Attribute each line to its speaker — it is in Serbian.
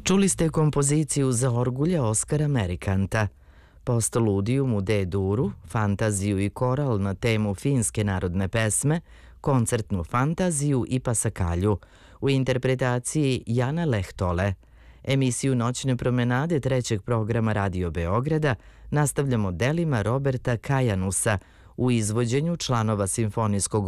Speaker 1: Čuli ste kompoziciju za orgulja Oskara Merikanta, Postludium u D-duru, fantaziju i koral na temu finske narodne pesme, koncertnu fantaziju i pasakalju u interpretaciji Jana Lehtole. Emisiju Noćne promenade trećeg programa Radio Beograda nastavljamo delima Roberta Kajanusa u izvođenju članova Simfonijskog